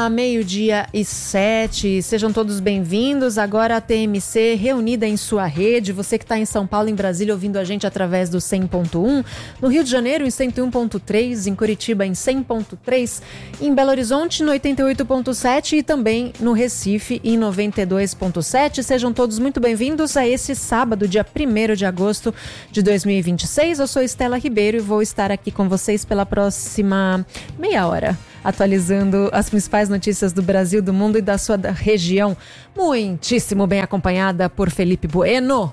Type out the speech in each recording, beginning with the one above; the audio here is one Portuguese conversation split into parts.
Olá, 12:07, sejam todos bem-vindos. Agora a TMC reunida em sua rede. Você que está em São Paulo, em Brasília, ouvindo a gente através do 100.1, no Rio de Janeiro em 101.3, em Curitiba em 100.3, em Belo Horizonte no 88.7 e também no Recife em 92.7. Sejam todos muito bem-vindos a esse sábado, dia 1º de agosto de 2026. Eu sou Estela Ribeiro e vou estar aqui com vocês pela próxima meia hora, atualizando as principais notícias do Brasil, do mundo e da sua região. Muitíssimo bem acompanhada por Felipe Bueno.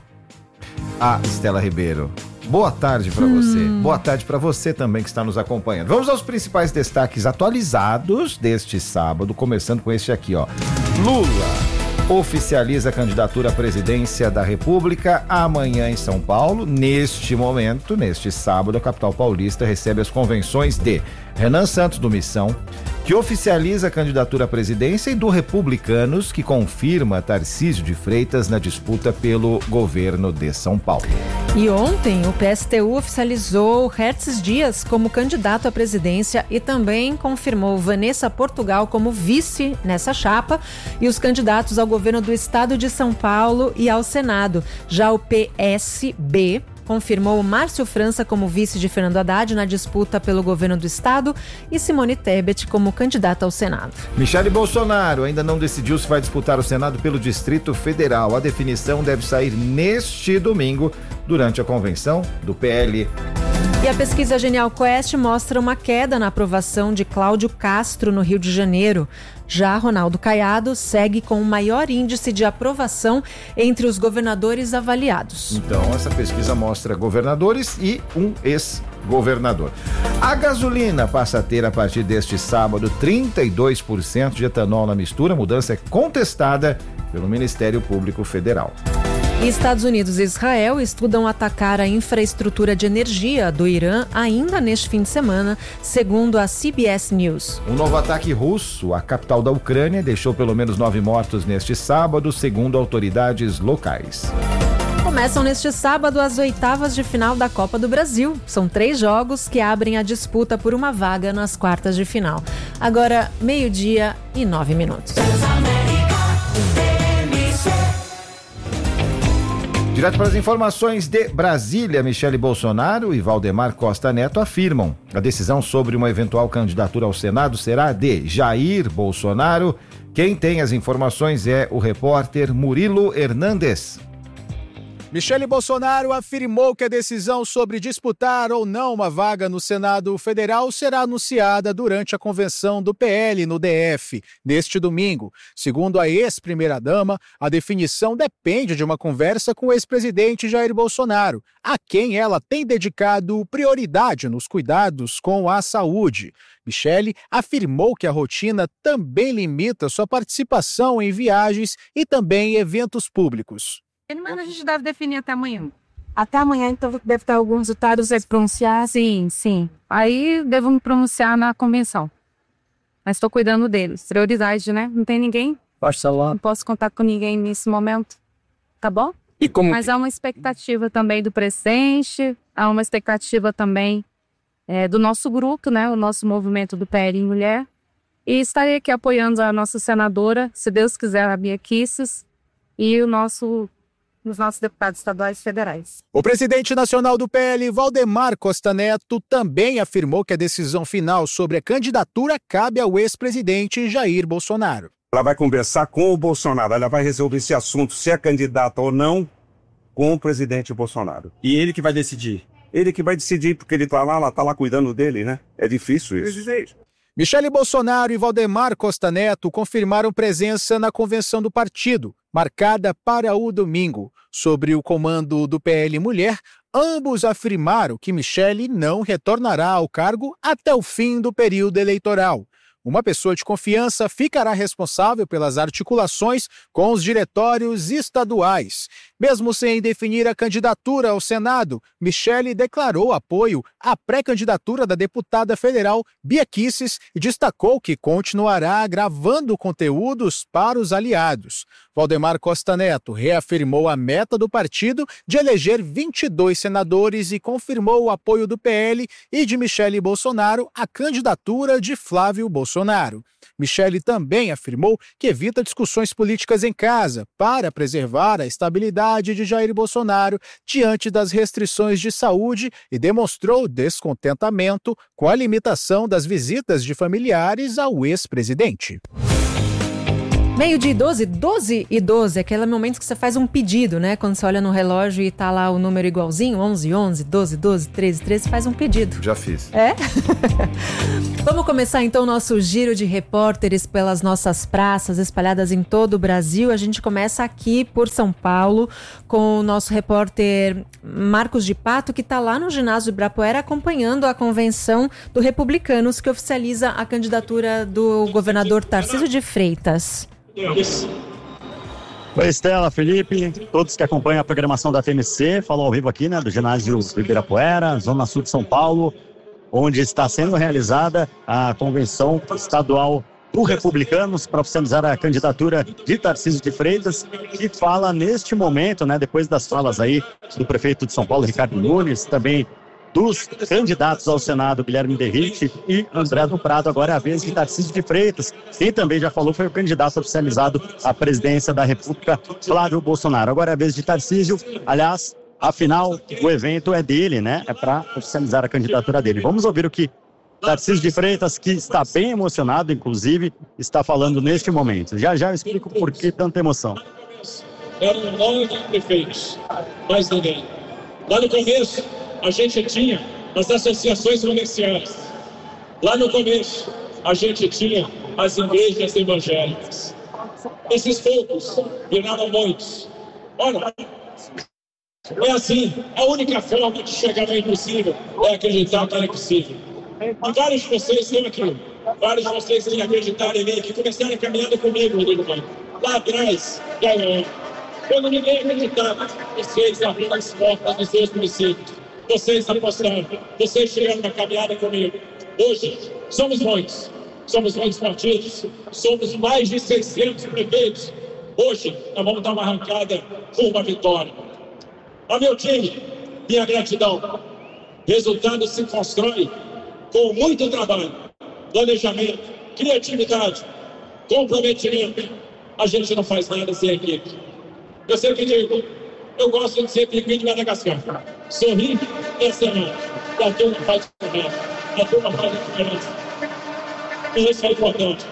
Estela Ribeiro, boa tarde para você. Boa tarde para você também que está nos acompanhando. Vamos aos principais destaques atualizados deste sábado, começando com este aqui, ó. Lula oficializa a candidatura à presidência da República amanhã em São Paulo. Neste momento, neste sábado, a capital paulista recebe as convenções de Renan Santos, do Missão, que oficializa a candidatura à presidência, e do Republicanos, que confirma Tarcísio de Freitas na disputa pelo governo de São Paulo. E ontem o PSTU oficializou Hertz Dias como candidato à presidência e também confirmou Vanessa Portugal como vice nessa chapa e os candidatos ao governo do estado de São Paulo e ao Senado. Já o PSB confirmou Márcio França como vice de Fernando Haddad na disputa pelo governo do estado e Simone Tebet como candidata ao Senado. Michele Bolsonaro ainda não decidiu se vai disputar o Senado pelo Distrito Federal. A definição deve sair neste domingo, durante a convenção do PL. E a pesquisa Genial Quest mostra uma queda na aprovação de Cláudio Castro no Rio de Janeiro. Já Ronaldo Caiado segue com o maior índice de aprovação entre os governadores avaliados. Então, essa pesquisa mostra governadores e um ex-governador. A gasolina passa a ter, a partir deste sábado, 32% de etanol na mistura. A mudança é contestada pelo Ministério Público Federal. Estados Unidos e Israel estudam atacar a infraestrutura de energia do Irã ainda neste fim de semana, segundo a CBS News. Um novo ataque russo à capital da Ucrânia deixou pelo menos 9 mortos neste sábado, segundo autoridades locais. Começam neste sábado as oitavas de final da Copa do Brasil. São 3 jogos que abrem a disputa por uma vaga nas quartas de final. Agora, 12:09. Direto para as informações de Brasília, Michele Bolsonaro e Valdemar Costa Neto afirmam: a decisão sobre uma eventual candidatura ao Senado será de Jair Bolsonaro. Quem tem as informações é o repórter Murilo Hernandes. Michele Bolsonaro afirmou que a decisão sobre disputar ou não uma vaga no Senado Federal será anunciada durante a convenção do PL no DF, neste domingo. Segundo a ex-primeira-dama, a definição depende de uma conversa com o ex-presidente Jair Bolsonaro, a quem ela tem dedicado prioridade nos cuidados com a saúde. Michele afirmou que a rotina também limita sua participação em viagens e também eventos públicos. Mas a gente deve definir até amanhã. Até amanhã, então, deve ter alguns resultados a se pronunciar? Sim. Aí devo me pronunciar na convenção. Mas estou cuidando deles. Prioridade, né? Não tem ninguém. Não posso contar com ninguém nesse momento. Tá bom? Mas há uma expectativa também do presidente, há uma expectativa também do nosso grupo, né? O nosso movimento do PL em Mulher. E estarei aqui apoiando a nossa senadora, se Deus quiser, a Bia Kicis, e os nossos deputados estaduais e federais. O presidente nacional do PL, Valdemar Costa Neto, também afirmou que a decisão final sobre a candidatura cabe ao ex-presidente Jair Bolsonaro. Ela vai conversar com o Bolsonaro, ela vai resolver esse assunto, se é candidata ou não, com o presidente Bolsonaro. E ele que vai decidir? Ele que vai decidir, porque ele ela tá lá cuidando dele, né? É difícil isso. Michele Bolsonaro e Valdemar Costa Neto confirmaram presença na convenção do partido, marcada para o domingo. Sobre o comando do PL Mulher, ambos afirmaram que Michele não retornará ao cargo até o fim do período eleitoral. Uma pessoa de confiança ficará responsável pelas articulações com os diretórios estaduais. Mesmo sem definir a candidatura ao Senado, Michele declarou apoio à pré-candidatura da deputada federal Bia Kicis e destacou que continuará gravando conteúdos para os aliados. Valdemar Costa Neto reafirmou a meta do partido de eleger 22 senadores e confirmou o apoio do PL e de Michele Bolsonaro à candidatura de Flávio Bolsonaro. Michele também afirmou que evita discussões políticas em casa para preservar a estabilidade de Jair Bolsonaro diante das restrições de saúde e demonstrou descontentamento com a limitação das visitas de familiares ao ex-presidente. 12:12, aquele momento que você faz um pedido, né? Quando você olha no relógio e tá lá o número igualzinho, 11:11, 12:12, 13:13, faz um pedido. Já fiz. É? Vamos começar então o nosso giro de repórteres pelas nossas praças espalhadas em todo o Brasil. A gente começa aqui por São Paulo com o nosso repórter Marcos de Pato, que tá lá no ginásio Ibirapuera acompanhando a convenção do Republicanos, que oficializa a candidatura do governador Tarcísio de Freitas. Oi, Estela, Felipe, todos que acompanham a programação da TMC, falo ao vivo aqui, do ginásio Ibirapuera, Zona Sul de São Paulo, onde está sendo realizada a convenção estadual do Republicanos para oficializar a candidatura de Tarcísio de Freitas, que fala neste momento, depois das falas aí do prefeito de São Paulo, Ricardo Nunes, também dos candidatos ao Senado, Guilherme Derrite e André do Prado. Agora é a vez de Tarcísio de Freitas. Quem também já falou foi o candidato oficializado à presidência da República, Flávio Bolsonaro. Agora é a vez de Tarcísio. Aliás, afinal, o evento é dele, É para oficializar a candidatura dele. Vamos ouvir o que Tarcísio de Freitas, que está bem emocionado, inclusive, está falando neste momento. Já eu explico por que tanta emoção. Eram 9 prefeitos, mais ninguém. Lá no começo, a gente tinha as associações comerciais. Lá no começo, a gente tinha as igrejas evangélicas. Esses poucos viraram muitos. Olha, é assim, a única forma de chegar ao impossível é acreditar que é impossível. E vários de vocês estão aqui, vários de vocês que acreditaram em mim, que começaram caminhando comigo, lá atrás, quando ninguém acreditava, vocês abriram as portas dos seus municípios. Vocês apostaram, vocês chegaram na caminhada comigo. Hoje, somos muitos partidos, somos mais de 600 prefeitos. Hoje, nós vamos dar uma arrancada com uma vitória. Ao meu time, minha gratidão. Resultado se constrói com muito trabalho, planejamento, criatividade, comprometimento. A gente não faz nada sem equipe. Eu sempre digo, eu gosto de ser pinguim de Madagascar. Sorrir é semana. E a turma faz diferença. A turma faz a diferença. E isso é importante.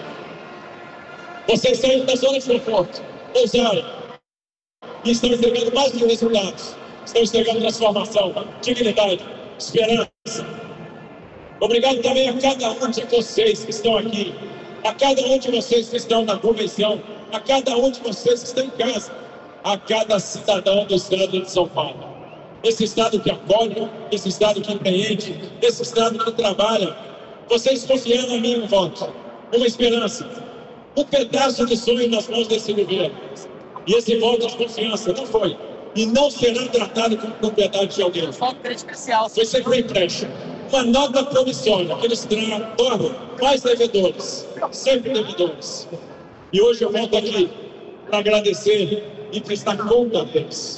Vocês saíram da zona de conforto, ousaram. E estão entregando mais que resultados. Estão entregando transformação, dignidade, esperança. Obrigado também a cada um de vocês que estão aqui. A cada um de vocês que estão na convenção. A cada um de vocês que estão em casa. A cada cidadão do estado de São Paulo. Esse estado que acolhe, esse estado que empreende, esse estado que trabalha. Vocês confiaram em mim um voto, uma esperança, um pedaço de sonho nas mãos desse governo. E esse voto de confiança não foi e não será tratado como propriedade de alguém. Foi sempre um empréstimo, uma nota promissória que nos torna mais devedores, sempre devedores. E hoje eu volto aqui para agradecer e prestar conta deles.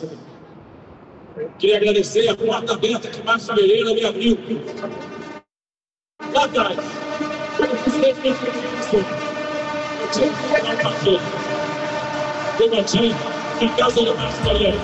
Queria agradecer a porta aberta que Marcos Pereira me abriu. Lá atrás, eu tinha que pegar um partido. Eu bati em casa do Marcos Pereira.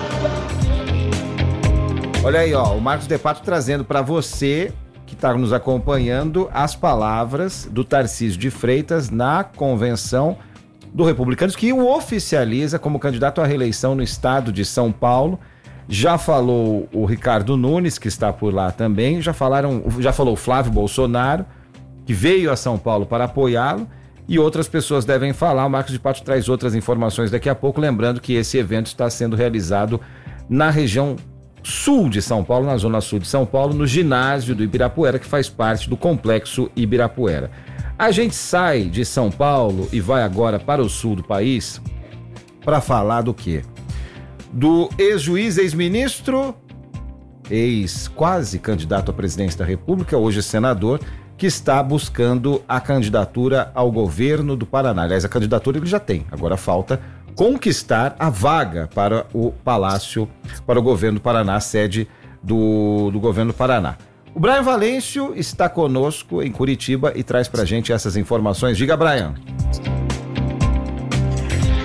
Olha aí, o Marcos de Pato trazendo para você que está nos acompanhando as palavras do Tarcísio de Freitas na convenção do Republicanos, que o oficializa como candidato à reeleição no estado de São Paulo. Já falou o Ricardo Nunes, que está por lá também, já falou o Flávio Bolsonaro, que veio a São Paulo para apoiá-lo, e outras pessoas devem falar. O Marcos de Pato traz outras informações daqui a pouco, lembrando que esse evento está sendo realizado na região sul de São Paulo, na zona sul de São Paulo, no ginásio do Ibirapuera, que faz parte do complexo Ibirapuera. A gente sai de São Paulo e vai agora para o sul do país para falar do quê? Do ex-juiz, ex-ministro, quase candidato à presidência da República, hoje senador, que está buscando a candidatura ao governo do Paraná. Aliás, a candidatura ele já tem, agora falta conquistar a vaga para o Palácio, para o governo do Paraná, sede do governo do Paraná. O Brian Valêncio está conosco em Curitiba e traz pra gente essas informações. Diga, Brian.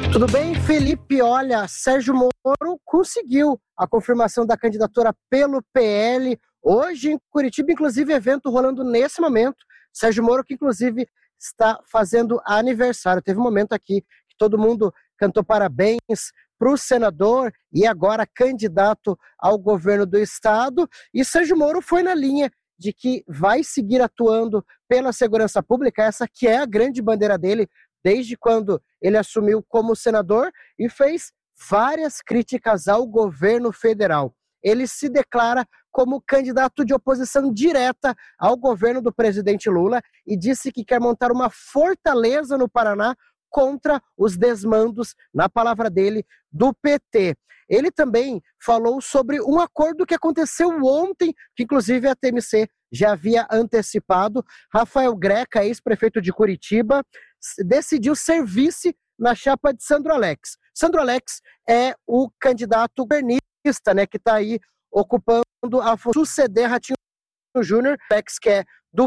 Tudo bem, Felipe? Olha, Sérgio Moro conseguiu a confirmação da candidatura pelo PL. Hoje em Curitiba, inclusive, evento rolando nesse momento. Sérgio Moro, que inclusive está fazendo aniversário. Teve um momento aqui que todo mundo cantou parabéns para o senador e agora candidato ao governo do estado. E Sérgio Moro foi na linha de que vai seguir atuando pela segurança pública, essa que é a grande bandeira dele, desde quando ele assumiu como senador, e fez várias críticas ao governo federal. Ele se declara como candidato de oposição direta ao governo do presidente Lula e disse que quer montar uma fortaleza no Paraná contra os desmandos, na palavra dele, do PT. Ele também falou sobre um acordo que aconteceu ontem, que inclusive a TMC já havia antecipado. Rafael Greca, ex-prefeito de Curitiba, decidiu ser vice na chapa de Sandro Alex. Sandro Alex é o candidato governista, né, que está aí ocupando a suceder Ratinho Júnior. Alex, que é do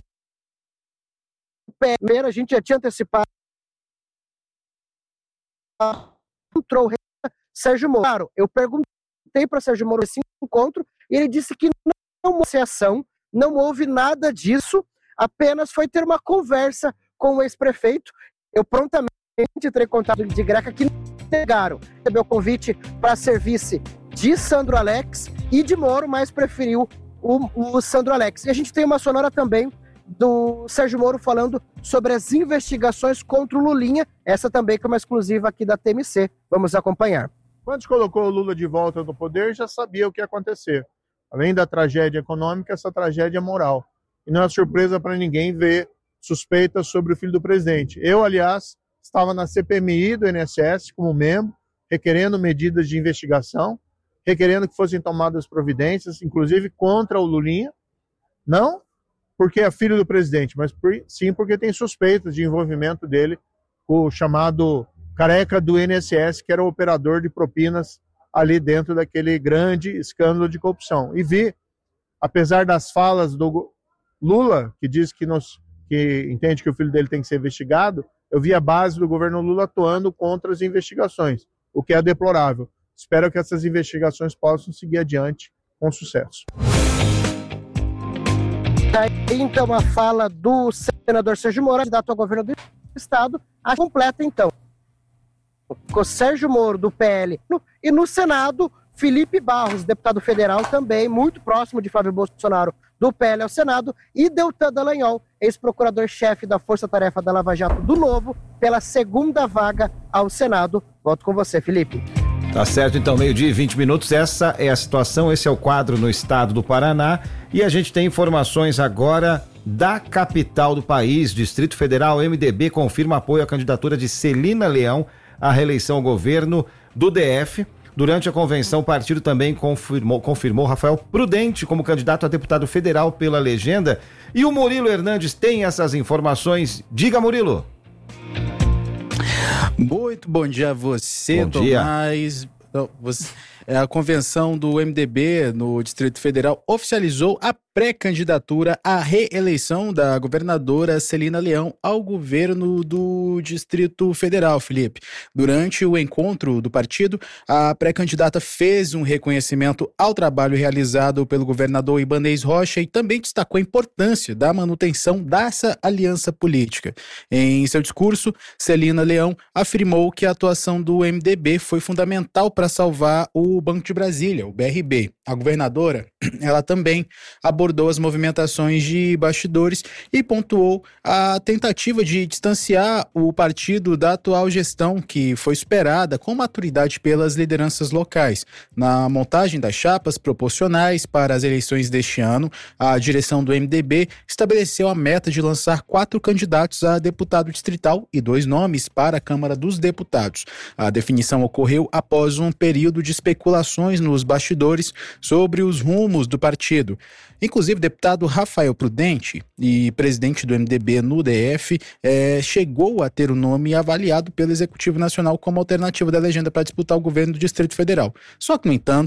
PL, a gente já tinha antecipado. Entrou Sérgio Moro. Claro, eu perguntei para Sérgio Moro esse encontro e ele disse que não houve ação, não houve nada disso, apenas foi ter uma conversa com o ex-prefeito. Eu prontamente entrei em contato de Greca, que negaram. Recebeu o convite para ser vice de Sandro Alex e de Moro, mas preferiu o Sandro Alex. E a gente tem uma sonora também do Sérgio Moro falando sobre as investigações contra o Lulinha, essa também que é uma exclusiva aqui da TMC. Vamos acompanhar. Quando colocou o Lula de volta no poder, já sabia o que ia acontecer. Além da tragédia econômica, essa tragédia moral. E não é surpresa para ninguém ver suspeitas sobre o filho do presidente. Eu, aliás, estava na CPMI do INSS como membro, requerendo medidas de investigação, requerendo que fossem tomadas providências, inclusive contra o Lulinha. Não porque é filho do presidente, mas sim porque tem suspeitas de envolvimento dele com o chamado careca do INSS, que era o operador de propinas ali dentro daquele grande escândalo de corrupção. E vi, apesar das falas do Lula, que diz que entende que o filho dele tem que ser investigado, eu vi a base do governo Lula atuando contra as investigações, o que é deplorável. Espero que essas investigações possam seguir adiante com sucesso. Então, a fala do senador Sérgio Moro, candidato ao governo do estado, a completa, então. Com Sérgio Moro, do PL, e no Senado, Felipe Barros, deputado federal também, muito próximo de Flávio Bolsonaro, do PL ao Senado, e Deltan Dallagnol, ex-procurador-chefe da Força Tarefa da Lava Jato do Novo, pela segunda vaga ao Senado. Volto com você, Felipe. Tá certo, então, 12:20. Essa é a situação, esse é o quadro no estado do Paraná. E a gente tem informações agora da capital do país. Distrito Federal, MDB confirma apoio à candidatura de Celina Leão à reeleição ao governo do DF. Durante a convenção, o partido também confirmou Rafael Prudente como candidato a deputado federal pela legenda. E o Murilo Hernandes tem essas informações. Diga, Murilo. Muito bom dia a você, Tomás. A convenção do MDB no Distrito Federal oficializou a pré-candidatura à reeleição da governadora Celina Leão ao governo do Distrito Federal, Felipe. Durante o encontro do partido, a pré-candidata fez um reconhecimento ao trabalho realizado pelo governador Ibanez Rocha e também destacou a importância da manutenção dessa aliança política. Em seu discurso, Celina Leão afirmou que a atuação do MDB foi fundamental para salvar o Banco de Brasília, o BRB. A governadora, ela também abordou as movimentações de bastidores e pontuou a tentativa de distanciar o partido da atual gestão, que foi esperada com maturidade pelas lideranças locais. Na montagem das chapas proporcionais para as eleições deste ano, a direção do MDB estabeleceu a meta de lançar 4 candidatos a deputado distrital e 2 nomes para a Câmara dos Deputados. A definição ocorreu após um período de especulações nos bastidores sobre os rumos do partido. Inclusive, o deputado Rafael Prudente, e presidente do MDB no DF, chegou a ter o nome avaliado pelo Executivo Nacional como alternativa da legenda para disputar o governo do Distrito Federal. Só que, no entanto,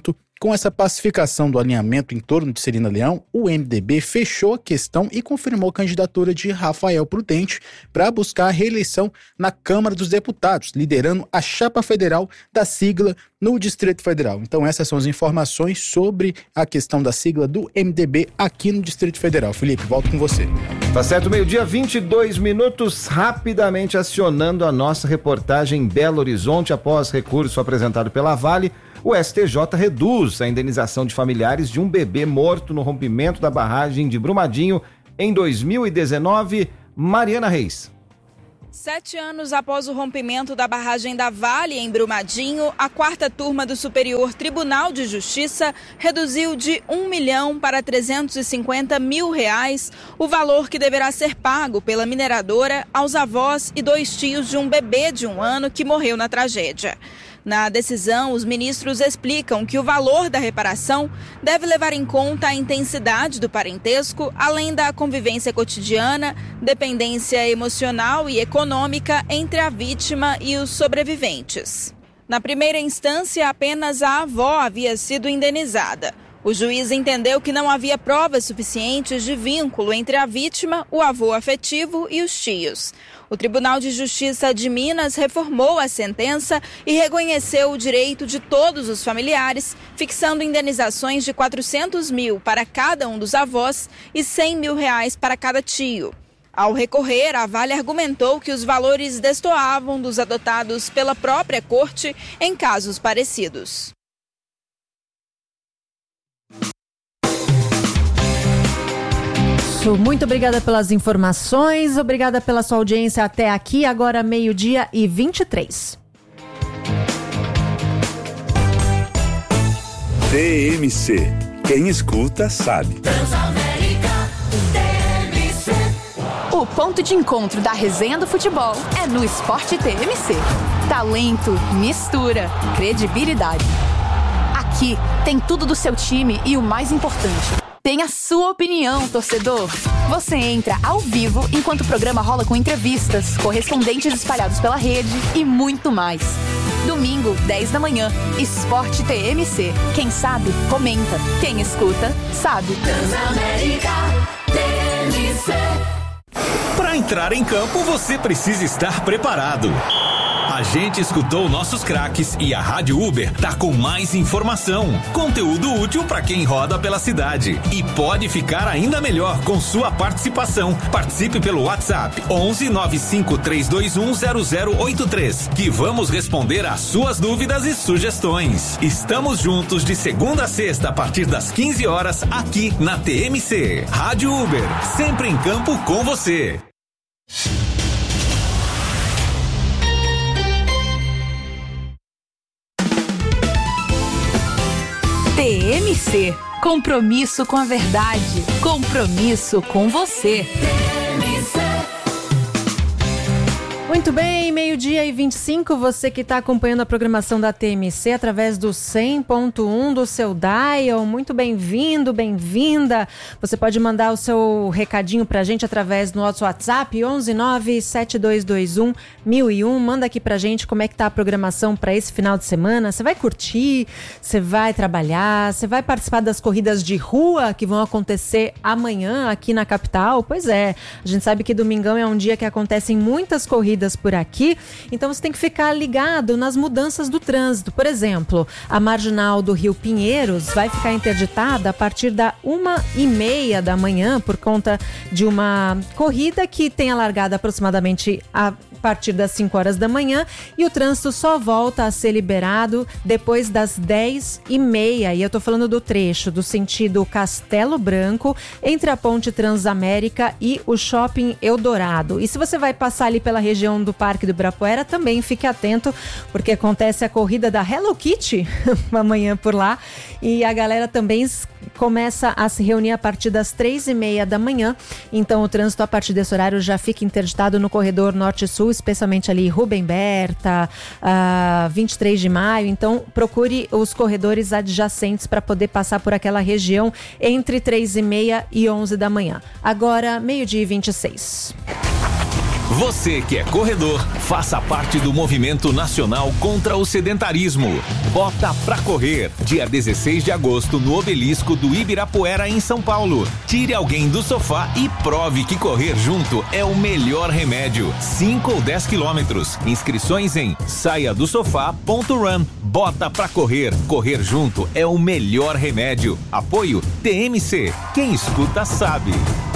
Com essa pacificação do alinhamento em torno de Celina Leão, o MDB fechou a questão e confirmou a candidatura de Rafael Prudente para buscar a reeleição na Câmara dos Deputados, liderando a chapa federal da sigla no Distrito Federal. Então essas são as informações sobre a questão da sigla do MDB aqui no Distrito Federal. Felipe, volto com você. Tá certo, meio-dia, 22 minutos, rapidamente acionando a nossa reportagem em Belo Horizonte. Após recurso apresentado pela Vale, o STJ reduz a indenização de familiares de um bebê morto no rompimento da barragem de Brumadinho em 2019. Mariana Reis. 7 anos após o rompimento da barragem da Vale em Brumadinho, a 4ª turma do Superior Tribunal de Justiça reduziu de R$1 milhão para R$350 mil o valor que deverá ser pago pela mineradora aos avós e 2 tios de um bebê de 1 ano que morreu na tragédia. Na decisão, os ministros explicam que o valor da reparação deve levar em conta a intensidade do parentesco, além da convivência cotidiana, dependência emocional e econômica entre a vítima e os sobreviventes. Na primeira instância, apenas a avó havia sido indenizada. O juiz entendeu que não havia provas suficientes de vínculo entre a vítima, o avô afetivo e os tios. O Tribunal de Justiça de Minas reformou a sentença e reconheceu o direito de todos os familiares, fixando indenizações de R$400 mil para cada um dos avós e R$100 mil para cada tio. Ao recorrer, a Vale argumentou que os valores destoavam dos adotados pela própria corte em casos parecidos. Muito obrigada pelas informações, obrigada pela sua audiência até aqui, agora 12:23. TMC, quem escuta sabe. O ponto de encontro da resenha do futebol é no Esporte TMC. Talento, mistura, credibilidade. Aqui tem tudo do seu time e o mais importante, tem a sua opinião, torcedor. Você entra ao vivo enquanto o programa rola com entrevistas, correspondentes espalhados pela rede e muito mais. Domingo, 10 da manhã, Esporte TMC. Quem sabe, comenta. Quem escuta, sabe. Transamérica TMC. Para entrar em campo, você precisa estar preparado. A gente escutou nossos craques e a Rádio Uber tá com mais informação, conteúdo útil para quem roda pela cidade. E pode ficar ainda melhor com sua participação. Participe pelo WhatsApp 11 95 321 0083, que vamos responder às suas dúvidas e sugestões. Estamos juntos de segunda a sexta a partir das 15 horas aqui na TMC. Rádio Uber, sempre em campo com você. TMC, compromisso com a verdade, compromisso com você. Muito bem, 12:25, você que está acompanhando a programação da TMC através do 100.1 do seu dial, muito bem-vindo, bem-vinda. Você pode mandar o seu recadinho pra gente através do nosso WhatsApp, 11972211001. Manda aqui pra gente como é que tá a programação para esse final de semana. Você vai curtir, você vai trabalhar, você vai participar das corridas de rua que vão acontecer amanhã aqui na capital? Pois é, a gente sabe que domingão é um dia que acontecem muitas corridas por aqui, então você tem que ficar ligado nas mudanças do trânsito. Por exemplo, a marginal do Rio Pinheiros vai ficar interditada a partir da 1h30 da manhã por conta de uma corrida que tem largado aproximadamente a partir das 5 horas da manhã, e o trânsito só volta a ser liberado depois das 10h30. E eu tô falando do trecho do sentido Castelo Branco, entre a Ponte Transamérica e o Shopping Eldorado. E se você vai passar ali pela região do Parque do Ibirapuera, também fique atento, porque acontece a corrida da Hello Kitty amanhã por lá, e a galera também começa a se reunir a partir das 3h30 da manhã. Então o trânsito a partir desse horário já fica interditado no corredor Norte-Sul, especialmente ali Rubem Berta, 23 de maio. Então procure os corredores adjacentes para poder passar por aquela região entre 3h30 e 11 da manhã. Agora, 12:26. Você que é corredor, faça parte do movimento nacional contra o sedentarismo. Bota pra correr, dia 16 de agosto no Obelisco do Ibirapuera, em São Paulo. Tire alguém do sofá e prove que correr junto é o melhor remédio. 5 ou 10 quilômetros. Inscrições em saiadosofá.run. Bota pra correr. Correr junto é o melhor remédio. Apoio TMC. Quem escuta sabe.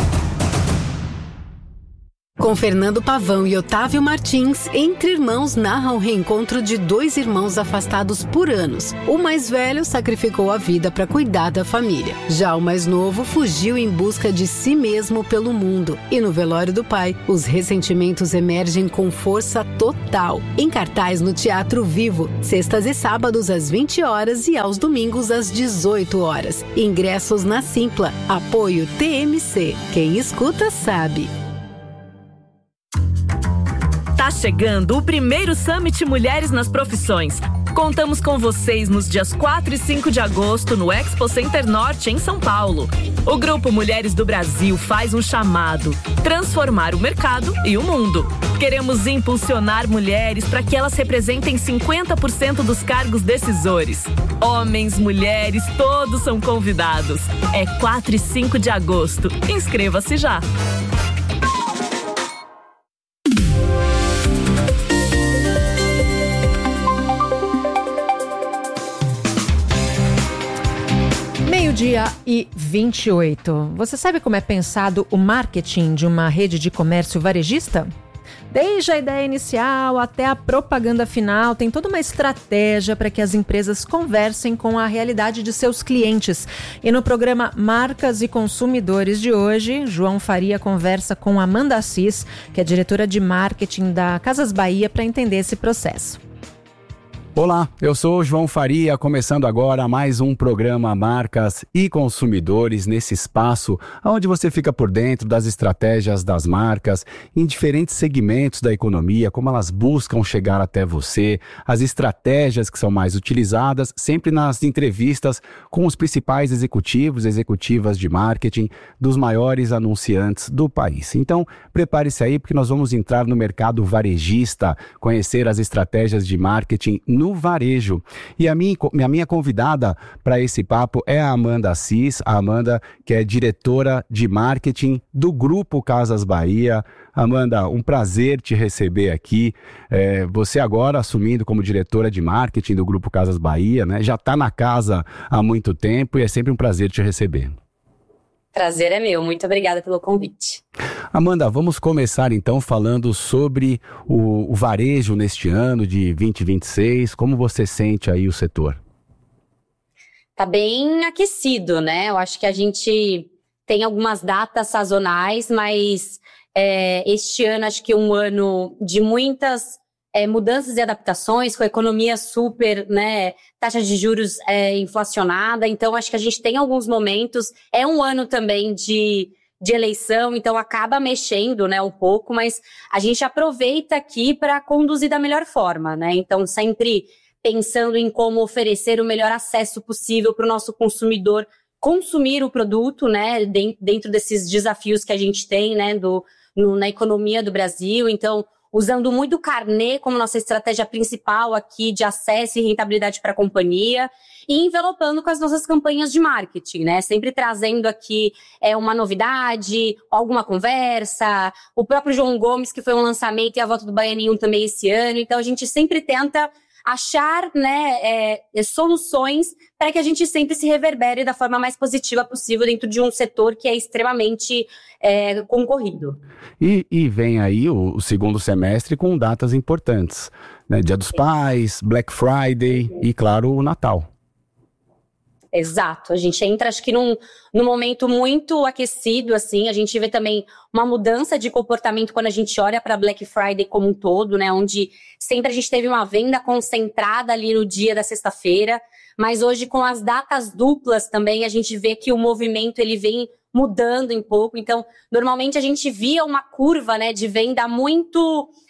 Com Fernando Pavão e Otávio Martins, Entre Irmãos narra o reencontro de dois irmãos afastados por anos. O mais velho sacrificou a vida para cuidar da família. Já o mais novo fugiu em busca de si mesmo pelo mundo. E no velório do pai, os ressentimentos emergem com força total. Em cartaz no Teatro Vivo, sextas e sábados às 20 horas e aos domingos às 18 horas. Ingressos na Simpla. Apoio TMC. Quem escuta sabe. Tá chegando o primeiro Summit Mulheres nas Profissões. Contamos com vocês nos dias 4 e 5 de agosto no Expo Center Norte, em São Paulo. O Grupo Mulheres do Brasil faz um chamado: transformar o mercado e o mundo. Queremos impulsionar mulheres para que elas representem 50% dos cargos decisores. Homens, mulheres, todos são convidados. É 4 e 5 de agosto. Inscreva-se já. Meio-dia e 28. Você sabe como é pensado o marketing de uma rede de comércio varejista? Desde a ideia inicial até a propaganda final, tem toda uma estratégia para que as empresas conversem com a realidade de seus clientes. E no programa Marcas e Consumidores de hoje, João Faria conversa com Amanda Assis, que é diretora de marketing da Casas Bahia, para entender esse processo. Olá, eu sou o João Faria, começando agora mais um programa Marcas e Consumidores, nesse espaço onde você fica por dentro das estratégias das marcas em diferentes segmentos da economia, como elas buscam chegar até você, as estratégias que são mais utilizadas, sempre nas entrevistas com os principais executivos e executivas de marketing dos maiores anunciantes do país. Então, prepare-se aí porque nós vamos entrar no mercado varejista, conhecer as estratégias de marketing no varejo. E a minha convidada para esse papo é a Amanda Assis, a Amanda que é diretora de marketing do Grupo Casas Bahia. Amanda, um prazer te receber aqui. Você agora assumindo como diretora de marketing do Grupo Casas Bahia, né? Já está na casa há muito tempo e é sempre um prazer te receber. Prazer é meu, muito obrigada pelo convite. Amanda, vamos começar então falando sobre o varejo neste ano de 2026. Como você sente aí o setor? Tá bem aquecido, né? Eu acho que a gente tem algumas datas sazonais, mas este ano acho que é um ano de muitas mudanças e adaptações, com a economia super, né, taxa de juros inflacionada, então acho que a gente tem alguns momentos, é um ano também de eleição, então acaba mexendo, né, um pouco, mas a gente aproveita aqui para conduzir da melhor forma, né, então sempre pensando em como oferecer o melhor acesso possível para o nosso consumidor consumir o produto, né, dentro desses desafios que a gente tem, né, na economia do Brasil, então usando muito o carnê como nossa estratégia principal aqui de acesso e rentabilidade para a companhia e envelopando com as nossas campanhas de marketing, né? Sempre trazendo aqui uma novidade, alguma conversa, o próprio João Gomes, que foi um lançamento, e a volta do Baianinho também esse ano. Então, a gente sempre tenta achar, né, soluções para que a gente sempre se reverbere da forma mais positiva possível dentro de um setor que é extremamente concorrido. E vem aí o segundo semestre com datas importantes, né? Dia dos Pais, Black Friday e, claro, o Natal. Exato, a gente entra acho que num momento muito aquecido, assim, a gente vê também uma mudança de comportamento quando a gente olha para Black Friday como um todo, né, onde sempre a gente teve uma venda concentrada ali no dia da sexta-feira, mas hoje com as datas duplas também a gente vê que o movimento ele vem mudando um pouco, então normalmente a gente via uma curva, né, de venda muito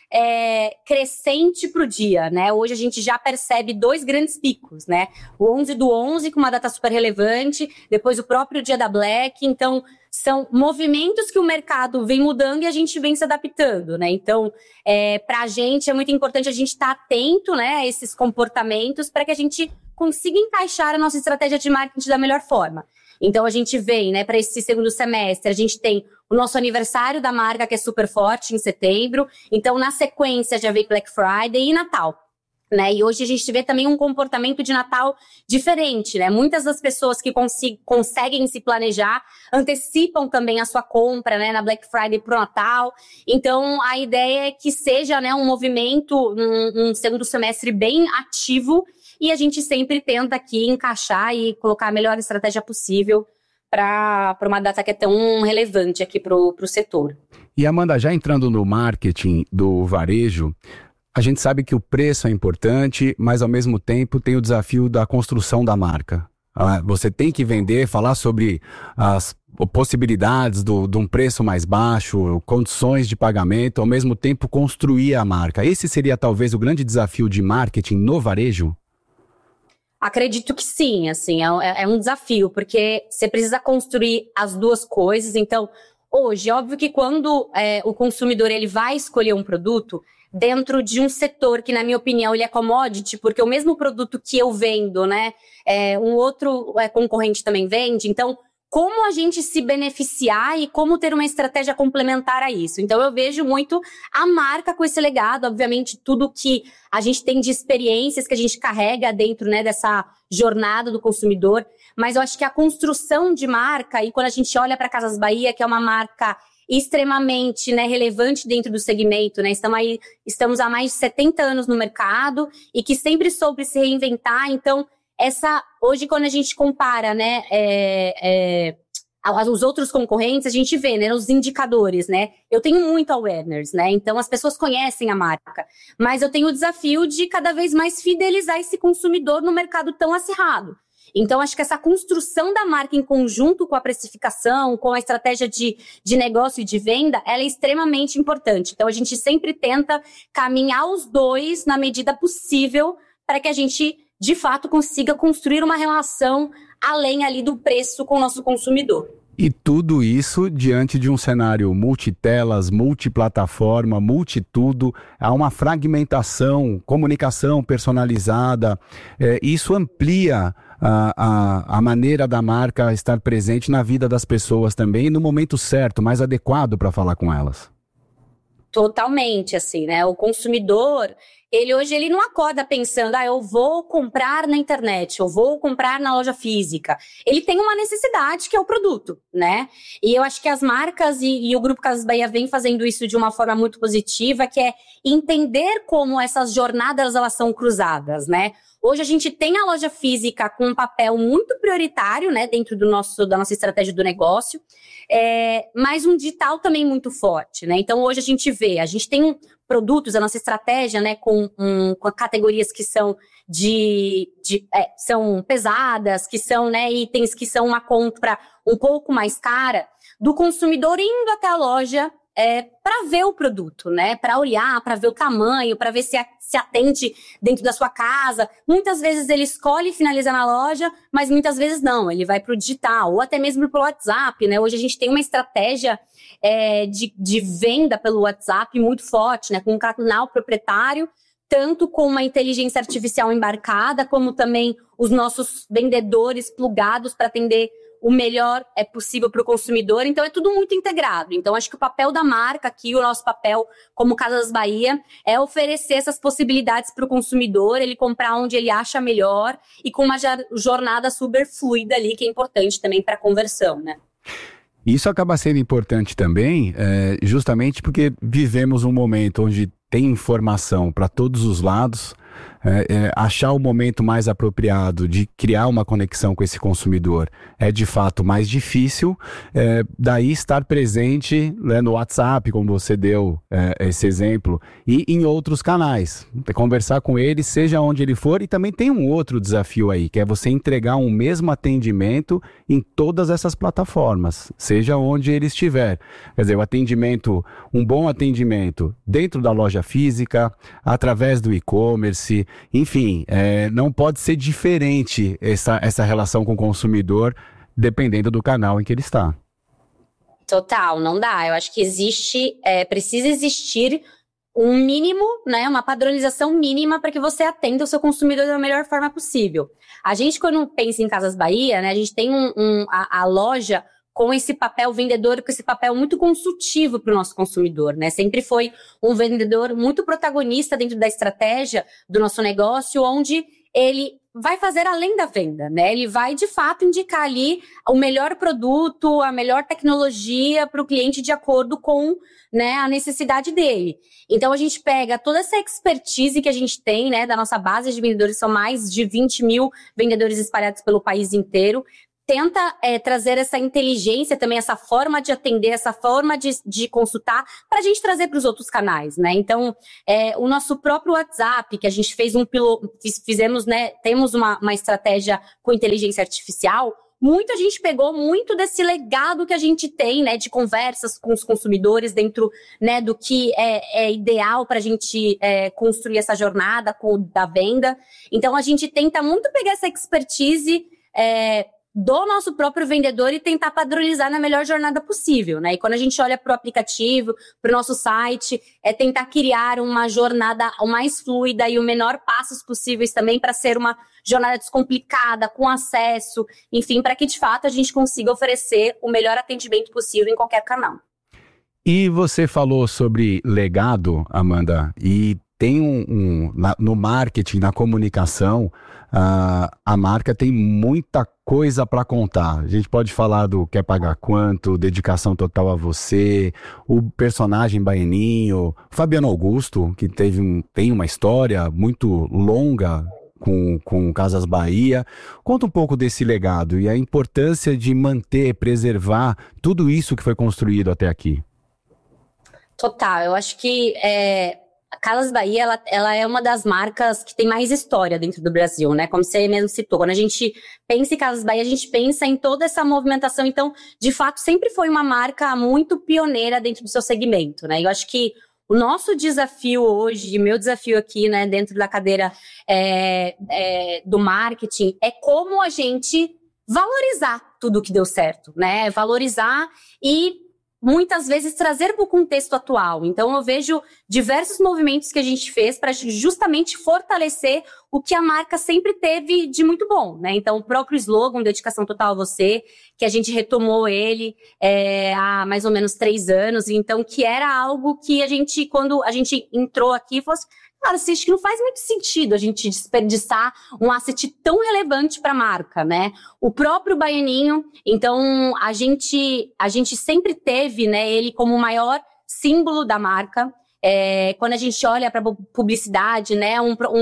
crescente para o dia, né? Hoje a gente já percebe 2 grandes picos, né? O 11/11 com uma data super relevante, depois o próprio dia da Black. Então, são movimentos que o mercado vem mudando e a gente vem se adaptando, né? Então, para a gente é muito importante a gente estar atento, né, a esses comportamentos para que a gente consiga encaixar a nossa estratégia de marketing da melhor forma. Então, a gente vem, né, para esse segundo semestre, a gente tem o nosso aniversário da marca, que é super forte, em setembro. Então, na sequência, já vem Black Friday e Natal, né? E hoje a gente vê também um comportamento de Natal diferente, né? Muitas das pessoas que conseguem se planejar antecipam também a sua compra, né, na Black Friday pro Natal. Então, a ideia é que seja, né, um movimento, um segundo semestre bem ativo, e a gente sempre tenta aqui encaixar e colocar a melhor estratégia possível para uma data que é tão relevante aqui para o setor. E Amanda, já entrando no marketing do varejo, a gente sabe que o preço é importante, mas ao mesmo tempo tem o desafio da construção da marca. Você tem que vender, falar sobre as possibilidades de um preço mais baixo, condições de pagamento, ao mesmo tempo construir a marca. Esse seria talvez o grande desafio de marketing no varejo? Acredito que sim, assim, é um desafio, porque você precisa construir as duas coisas. Então, hoje, óbvio que quando o consumidor ele vai escolher um produto dentro de um setor que, na minha opinião, ele é commodity, porque o mesmo produto que eu vendo, né, um outro concorrente também vende. Então, como a gente se beneficiar e como ter uma estratégia complementar a isso. Então, eu vejo muito a marca com esse legado, obviamente, tudo que a gente tem de experiências que a gente carrega dentro, né, dessa jornada do consumidor, mas eu acho que a construção de marca, e quando a gente olha para Casas Bahia, que é uma marca extremamente, né, relevante dentro do segmento, né, estamos há mais de 70 anos no mercado e que sempre soube se reinventar. Então, hoje, quando a gente compara, né, os outros concorrentes, a gente vê, né, os indicadores, né, eu tenho muito awareness, né, então as pessoas conhecem a marca, mas eu tenho o desafio de cada vez mais fidelizar esse consumidor no mercado tão acirrado. Então, acho que essa construção da marca em conjunto com a precificação, com a estratégia de negócio e de venda, ela é extremamente importante. Então, a gente sempre tenta caminhar os dois na medida possível para que a gente, de fato, consiga construir uma relação além ali do preço com o nosso consumidor. E tudo isso diante de um cenário multitelas, multiplataforma, multitudo, há uma fragmentação, comunicação personalizada, isso amplia a maneira da marca estar presente na vida das pessoas também, e no momento certo, mais adequado para falar com elas. Totalmente, assim, né? O consumidor, hoje ele não acorda pensando, eu vou comprar na internet, eu vou comprar na loja física. Ele tem uma necessidade que é o produto, né? E eu acho que as marcas e o Grupo Casas Bahia vem fazendo isso de uma forma muito positiva, que é entender como essas jornadas elas são cruzadas, né? Hoje a gente tem a loja física com um papel muito prioritário, né, dentro da nossa estratégia do negócio, mas um digital também muito forte, né? Então hoje a gente tem produtos, a nossa estratégia, né, com categorias que são são pesadas, que são, né, itens que são uma compra um pouco mais cara, do consumidor indo até a loja para ver o produto, né? Para olhar, para ver o tamanho, para ver se atende dentro da sua casa. Muitas vezes ele escolhe finalizar na loja, mas muitas vezes não, ele vai para o digital, ou até mesmo pelo WhatsApp, né? Hoje a gente tem uma estratégia de venda pelo WhatsApp muito forte, né? Com um canal proprietário, tanto com uma inteligência artificial embarcada, como também os nossos vendedores plugados para atender o melhor possível para o consumidor. Então, é tudo muito integrado. Então, acho que o papel da marca aqui, o nosso papel como Casas Bahia, é oferecer essas possibilidades para o consumidor, ele comprar onde ele acha melhor e com uma jornada super fluida ali, que é importante também para a conversão, né? Isso acaba sendo importante também, justamente porque vivemos um momento onde tem informação para todos os lados, achar o momento mais apropriado de criar uma conexão com esse consumidor é de fato mais difícil, daí estar presente, né, no WhatsApp, como você deu esse exemplo, e em outros canais, conversar com ele, seja onde ele for. E também tem um outro desafio aí, que é você entregar um mesmo atendimento em todas essas plataformas, seja onde ele estiver. Quer dizer, um bom atendimento dentro da loja física, através do e-commerce, enfim, não pode ser diferente essa relação com o consumidor, dependendo do canal em que ele está. Total, não dá. Eu acho que precisa existir um mínimo, né, uma padronização mínima para que você atenda o seu consumidor da melhor forma possível. A gente, quando pensa em Casas Bahia, né, a gente tem a loja com esse papel vendedor, com esse papel muito consultivo para o nosso consumidor, né? Sempre foi um vendedor muito protagonista dentro da estratégia do nosso negócio, onde ele vai fazer além da venda, né? Ele vai, de fato, indicar ali o melhor produto, a melhor tecnologia para o cliente de acordo com, né, a necessidade dele. Então, a gente pega toda essa expertise que a gente tem, né, da nossa base de vendedores, são mais de 20 mil vendedores espalhados pelo país inteiro, tenta trazer essa inteligência também, essa forma de atender, essa forma de consultar, para a gente trazer para os outros canais, né? Então, o nosso próprio WhatsApp, que a gente fez fizemos, né? Temos uma estratégia com inteligência artificial. A gente pegou muito desse legado que a gente tem, né? De conversas com os consumidores dentro, né? Do que é ideal para a gente construir essa jornada da venda. Então, a gente tenta muito pegar essa expertise do nosso próprio vendedor e tentar padronizar na melhor jornada possível, né? E quando a gente olha para o aplicativo, para o nosso site, tentar criar uma jornada o mais fluida e o menor passos possíveis também para ser uma jornada descomplicada, com acesso, enfim, para que de fato a gente consiga oferecer o melhor atendimento possível em qualquer canal. E você falou sobre legado, Amanda, e tem no marketing, na comunicação, a marca tem muita coisa para contar. A gente pode falar do quer pagar quanto, dedicação total a você, o personagem Baianinho, Fabiano Augusto, que tem uma história muito longa com Casas Bahia. Conta um pouco desse legado e a importância de manter, preservar tudo isso que foi construído até aqui. Total, eu acho que a Casas Bahia, ela é uma das marcas que tem mais história dentro do Brasil, né? Como você mesmo citou, quando a gente pensa em Casas Bahia, a gente pensa em toda essa movimentação. Então, de fato, sempre foi uma marca muito pioneira dentro do seu segmento, né? Eu acho que o nosso desafio hoje, meu desafio aqui, né, dentro da cadeira do marketing, é como a gente valorizar tudo que deu certo, né? Valorizar e muitas vezes trazer para o contexto atual. Então, eu vejo diversos movimentos que a gente fez para justamente fortalecer o que a marca sempre teve de muito bom, né? Então, o próprio slogan, Dedicação Total a Você, que a gente retomou ele há mais ou menos 3 anos, então, que era algo que a gente, quando a gente entrou aqui, fosse... Cara, acho que não faz muito sentido a gente desperdiçar um asset tão relevante para a marca, né? O próprio Baianinho, então a gente sempre teve, né, ele como o maior símbolo da marca. Quando a gente olha para a publicidade, né,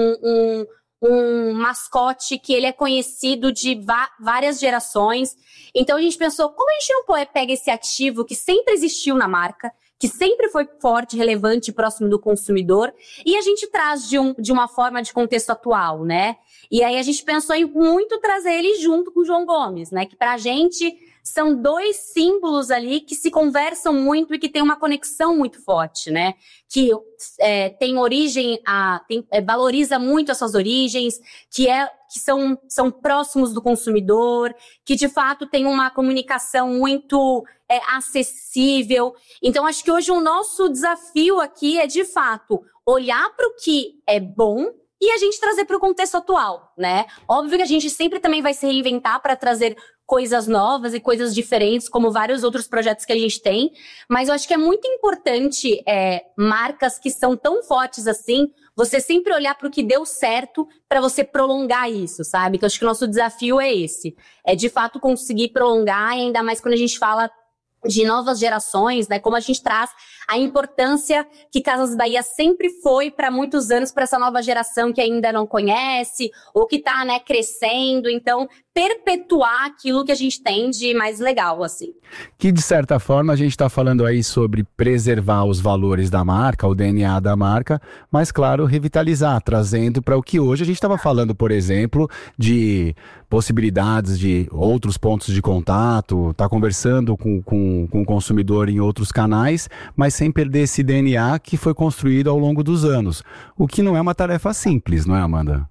um mascote que ele é conhecido de várias gerações. Então a gente pensou, como a gente não pega esse ativo que sempre existiu na marca, que sempre foi forte, relevante e próximo do consumidor, e a gente traz de uma forma de contexto atual, né? E aí a gente pensou em muito trazer ele junto com o João Gomes, né? Que pra gente são 2 símbolos ali que se conversam muito e que tem uma conexão muito forte, né? Que tem origem, valoriza muito as suas origens, que são próximos do consumidor, que de fato tem uma comunicação muito acessível. Então, acho que hoje o nosso desafio aqui é, de fato, olhar para o que é bom e a gente trazer para o contexto atual, né? Óbvio que a gente sempre também vai se reinventar para trazer coisas novas e coisas diferentes, como vários outros projetos que a gente tem, mas eu acho que é muito importante marcas que são tão fortes assim, você sempre olhar para o que deu certo para você prolongar isso, sabe? Então, acho que o nosso desafio é esse, de fato conseguir prolongar, e ainda mais quando a gente fala de novas gerações, né? Como a gente traz a importância que Casas Bahia sempre foi para muitos anos para essa nova geração que ainda não conhece ou que está, né, crescendo. Então, perpetuar aquilo que a gente tem de mais legal, assim. Que, de certa forma, a gente está falando aí sobre preservar os valores da marca, o DNA da marca, mas, claro, revitalizar, trazendo para o que hoje a gente estava falando, por exemplo, de possibilidades de outros pontos de contato, tá conversando com o consumidor em outros canais, mas sem perder esse DNA que foi construído ao longo dos anos. O que não é uma tarefa simples, não é, Amanda?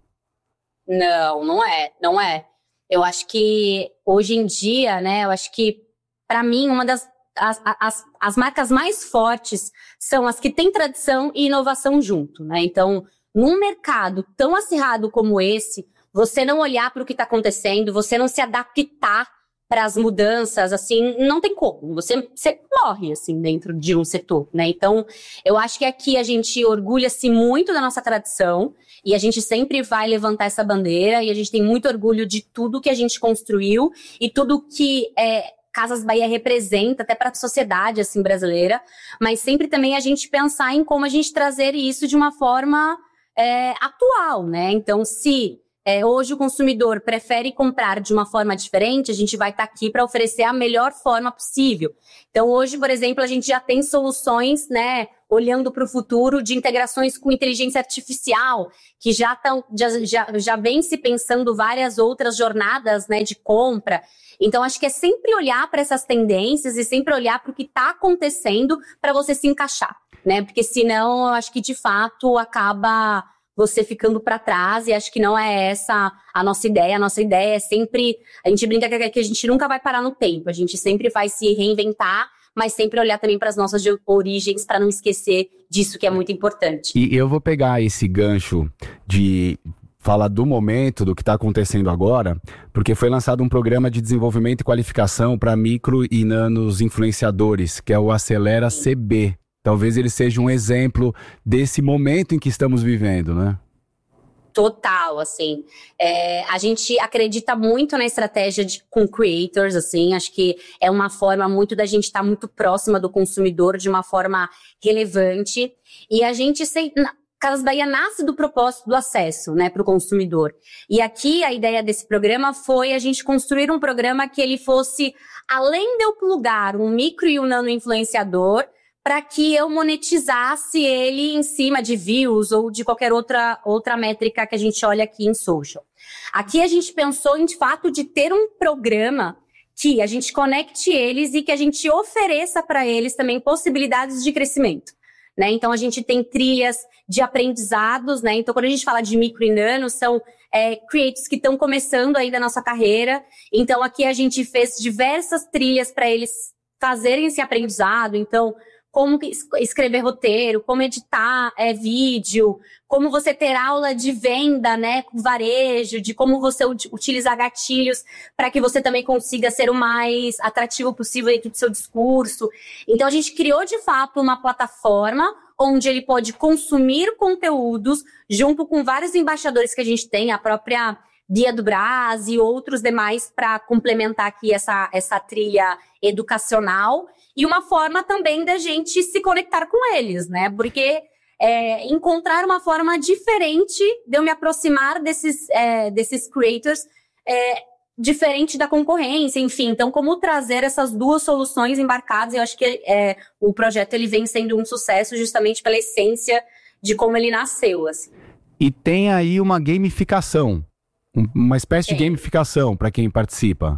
Não é. Eu acho que hoje em dia, né, eu acho que para mim uma das as marcas mais fortes são as que têm tradição e inovação junto, né? Então, num mercado tão acirrado como esse, você não olhar para o que está acontecendo, você não se adaptar para as mudanças, assim, não tem como. Você morre, assim, dentro de um setor, né? Então, eu acho que aqui a gente orgulha-se muito da nossa tradição e a gente sempre vai levantar essa bandeira e a gente tem muito orgulho de tudo que a gente construiu e tudo que Casas Bahia representa, até para a sociedade, assim, brasileira, mas sempre também a gente pensar em como a gente trazer isso de uma forma atual, né? Então, se hoje o consumidor prefere comprar de uma forma diferente, a gente vai estar aqui para oferecer a melhor forma possível. Então, hoje, por exemplo, a gente já tem soluções, né, olhando para o futuro, de integrações com inteligência artificial, que já vem se pensando várias outras jornadas, né, de compra. Então, acho que é sempre olhar para essas tendências e sempre olhar para o que está acontecendo para você se encaixar, né? Porque senão, eu acho que, de fato, acaba você ficando para trás, e acho que não é essa a nossa ideia. A nossa ideia é sempre... A gente brinca que a gente nunca vai parar no tempo, a gente sempre vai se reinventar, mas sempre olhar também para as nossas origens, para não esquecer disso que é muito importante. E eu vou pegar esse gancho de falar do momento, do que está acontecendo agora, porque foi lançado um programa de desenvolvimento e qualificação para micro e nanos influenciadores, que é o Acelera CB. Talvez ele seja um exemplo desse momento em que estamos vivendo, né? Total, assim. A gente acredita muito na estratégia com creators, assim. Acho que é uma forma muito da gente estar muito próxima do consumidor de uma forma relevante. E a gente Casas Bahia nasce do propósito do acesso, né, para o consumidor. E aqui a ideia desse programa foi a gente construir um programa que ele fosse, além de eu plugar um micro e um nano influenciador, para que eu monetizasse ele em cima de views ou de qualquer outra métrica que a gente olha aqui em social. Aqui a gente pensou em, de fato, de ter um programa que a gente conecte eles e que a gente ofereça para eles também possibilidades de crescimento, né? Então, a gente tem trilhas de aprendizados, né? Então, quando a gente fala de micro e nano, são creators que estão começando aí da nossa carreira. Então, aqui a gente fez diversas trilhas para eles fazerem esse aprendizado. Então, como escrever roteiro, como editar vídeo, como você ter aula de venda, né, com varejo, de como você utilizar gatilhos para que você também consiga ser o mais atrativo possível dentro do seu discurso. Então, a gente criou, de fato, uma plataforma onde ele pode consumir conteúdos junto com vários embaixadores que a gente tem, a própria Bia do Brás e outros demais para complementar aqui essa trilha educacional. E uma forma também da gente se conectar com eles, né? Porque encontrar uma forma diferente de eu me aproximar desses creators, diferente da concorrência, enfim. Então, como trazer essas duas soluções embarcadas? Eu acho que o projeto ele vem sendo um sucesso justamente pela essência de como ele nasceu, assim. E tem aí uma gamificação, uma espécie de gamificação para quem participa.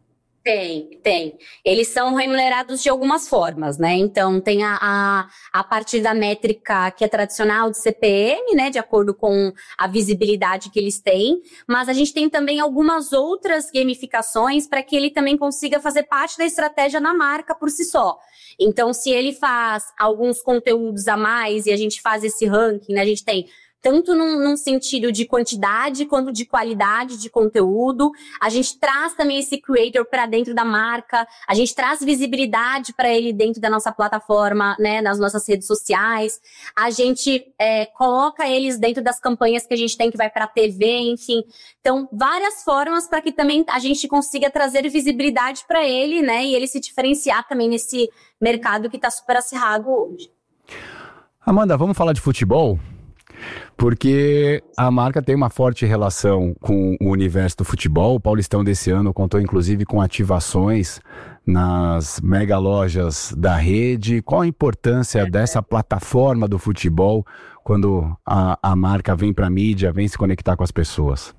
Tem. Eles são remunerados de algumas formas, né? Então, tem a parte da métrica que é tradicional de CPM, né? De acordo com a visibilidade que eles têm. Mas a gente tem também algumas outras gamificações para que ele também consiga fazer parte da estratégia na marca por si só. Então, se ele faz alguns conteúdos a mais e a gente faz esse ranking, né? A gente tem tanto num sentido de quantidade quanto de qualidade de conteúdo. A gente traz também esse creator para dentro da marca, a gente traz visibilidade para ele dentro da nossa plataforma, né, nas nossas redes sociais. A gente coloca eles dentro das campanhas que a gente tem, que vai para a TV, enfim. Então, várias formas para que também a gente consiga trazer visibilidade para ele, né, e ele se diferenciar também nesse mercado que está super acirrado hoje. Amanda, vamos falar de futebol? Porque a marca tem uma forte relação com o universo do futebol. O Paulistão desse ano contou inclusive com ativações nas mega lojas da rede. Qual a importância dessa plataforma do futebol quando a marca vem para a mídia, vem se conectar com as pessoas?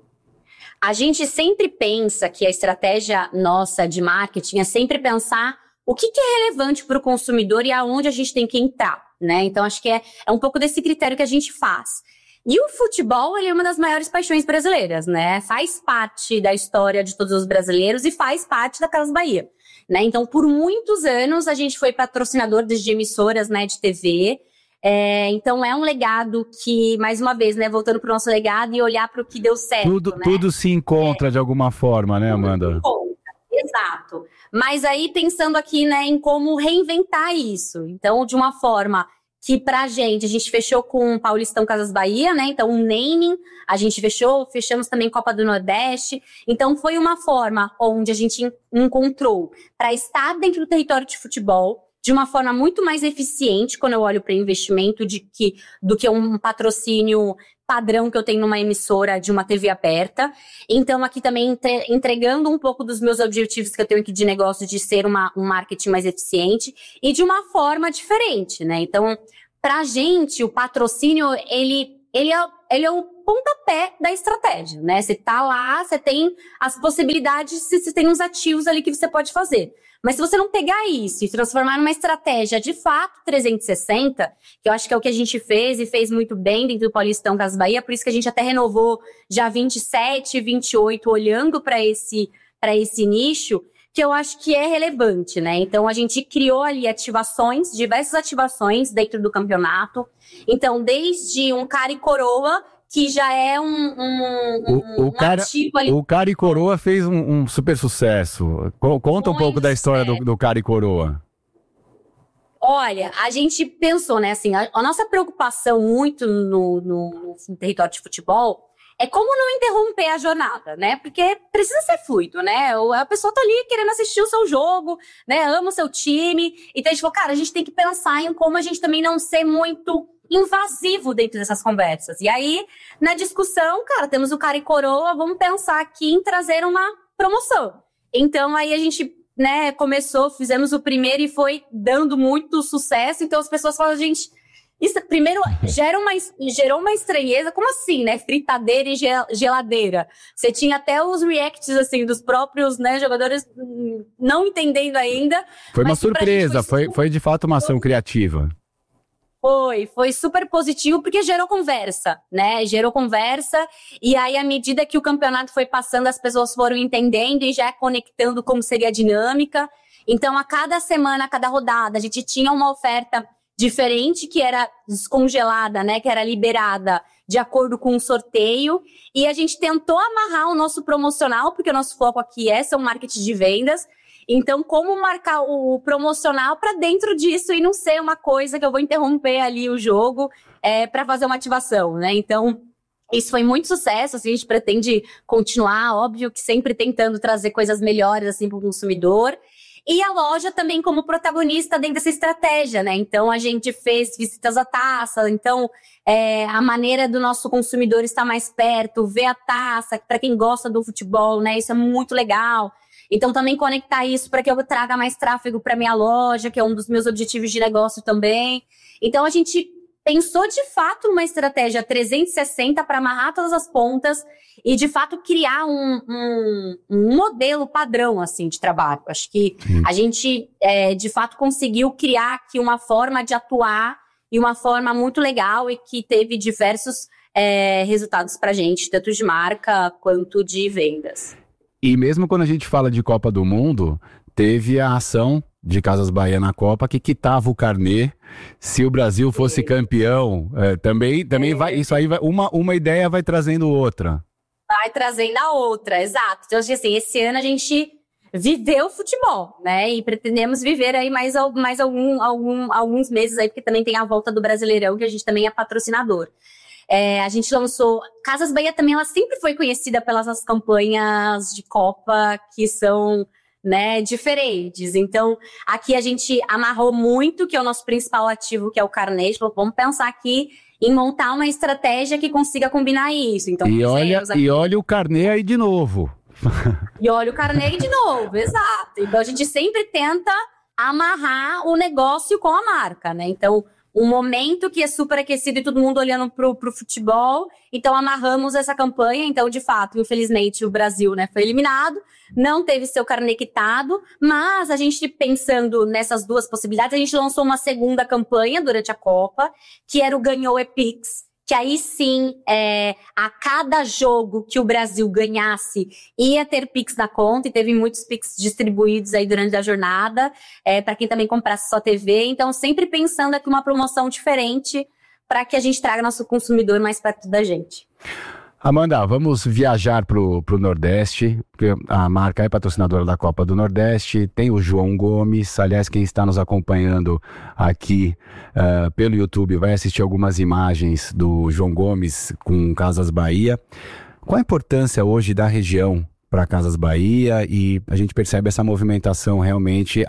A gente sempre pensa que a estratégia nossa de marketing é sempre pensar o que é relevante para o consumidor e aonde a gente tem que entrar, né? Então, acho que é um pouco desse critério que a gente faz. E o futebol, ele é uma das maiores paixões brasileiras, né? Faz parte da história de todos os brasileiros e faz parte da Casas Bahia, né? Então, por muitos anos, a gente foi patrocinador de emissoras, né, de TV. Então, é um legado que, mais uma vez, né, voltando para o nosso legado e olhar para o que deu certo, né? Tudo se encontra de alguma forma, né, Amanda? Exato. Mas aí pensando aqui, né, em como reinventar isso. Então, de uma forma que pra gente, a gente fechou com o Paulistão Casas Bahia, né? Então, um naming, a gente fechamos também Copa do Nordeste. Então, foi uma forma onde a gente encontrou para estar dentro do território de futebol de uma forma muito mais eficiente quando eu olho para investimento do que um patrocínio padrão que eu tenho numa emissora de uma TV aberta. Então, aqui também entregando um pouco dos meus objetivos que eu tenho aqui de negócio, de ser um marketing mais eficiente e de uma forma diferente, né? Então, pra gente, o patrocínio, ele é o pontapé da estratégia, né? Você tá lá, você tem as possibilidades, você tem uns ativos ali que você pode fazer. Mas se você não pegar isso e transformar numa estratégia de fato 360, que eu acho que é o que a gente fez e fez muito bem dentro do Paulistão Casas Bahia, por isso que a gente até renovou já 27, 28, olhando para esse nicho, que eu acho que é relevante, né? Então, a gente criou ali diversas ativações dentro do campeonato. Então, desde um cara e coroa, que já é ativo ali. O Cara e Coroa fez um super sucesso. Conta um pouco da história do Cara e Coroa. Olha, a gente pensou, né, assim, a nossa preocupação muito no território de futebol é como não interromper a jornada, né? Porque precisa ser fluido, né? A pessoa tá ali querendo assistir o seu jogo, né? Ama o seu time. Então a gente falou, cara, a gente tem que pensar em como a gente também não ser muito invasivo dentro dessas conversas. E aí, na discussão, cara, temos o Cara e Coroa, vamos pensar aqui em trazer uma promoção. Então, aí a gente, né, fizemos o primeiro e foi dando muito sucesso. Então, as pessoas falam, gente, isso primeiro gerou uma estranheza. Como assim, né? Fritadeira e geladeira. Você tinha até os reacts, assim, dos próprios, né, jogadores não entendendo ainda. Foi uma surpresa, foi de fato uma ação criativa. Foi super positivo, porque gerou conversa, né? Gerou conversa, e aí, à medida que o campeonato foi passando, as pessoas foram entendendo e já conectando como seria a dinâmica. Então, a cada semana, a cada rodada, a gente tinha uma oferta diferente, que era descongelada, né? Que era liberada de acordo com o sorteio. E a gente tentou amarrar o nosso promocional, porque o nosso foco aqui é um marketing de vendas. Então, como marcar o promocional para dentro disso e não ser uma coisa que eu vou interromper ali o jogo para fazer uma ativação, né? Então, isso foi muito sucesso, assim, a gente pretende continuar, óbvio que sempre tentando trazer coisas melhores assim, para o consumidor. E a loja também como protagonista dentro dessa estratégia, né? Então, a gente fez visitas à taça, então a maneira do nosso consumidor estar mais perto, ver a taça, para quem gosta do futebol, né? Isso é muito legal. Então, também conectar isso para que eu traga mais tráfego para minha loja, que é um dos meus objetivos de negócio também. Então, a gente pensou, de fato, numa estratégia 360 para amarrar todas as pontas e, de fato, criar um modelo padrão, assim, de trabalho. Acho que a gente, de fato, conseguiu criar aqui uma forma de atuar e uma forma muito legal e que teve diversos resultados para a gente, tanto de marca quanto de vendas. E mesmo quando a gente fala de Copa do Mundo, teve a ação de Casas Bahia na Copa que quitava o carnê se o Brasil fosse campeão. Também vai, isso aí vai, uma ideia vai trazendo outra. Vai trazendo a outra, exato. Então, assim, esse ano a gente viveu o futebol, né? E pretendemos viver aí mais alguns meses aí, porque também tem a volta do Brasileirão, que a gente também é patrocinador. A gente lançou... Casas Bahia também, ela sempre foi conhecida pelas campanhas de Copa que são, né, diferentes. Então, aqui a gente amarrou muito, que é o nosso principal ativo, que é o carnê. Vamos pensar aqui em montar uma estratégia que consiga combinar isso. Então, e olha o carnê aí de novo. E olha o carnê de novo, exato. Então, a gente sempre tenta amarrar o negócio com a marca, né? Então, um momento que é super aquecido e todo mundo olhando pro futebol. Então, amarramos essa campanha. Então, de fato, infelizmente, o Brasil, né, foi eliminado. Não teve seu carnê quitado. Mas a gente, pensando nessas duas possibilidades, a gente lançou uma segunda campanha durante a Copa, que era o Ganhou é Pix. Que aí sim, a cada jogo que o Brasil ganhasse, ia ter Pix na conta, e teve muitos Pix distribuídos aí durante a jornada, para quem também comprasse só TV. Então, sempre pensando aqui uma promoção diferente para que a gente traga nosso consumidor mais perto da gente. Amanda, vamos viajar pro Nordeste, porque a marca é patrocinadora da Copa do Nordeste, tem o João Gomes. Aliás, quem está nos acompanhando aqui pelo YouTube vai assistir algumas imagens do João Gomes com Casas Bahia. Qual a importância hoje da região para Casas Bahia? E a gente percebe essa movimentação realmente,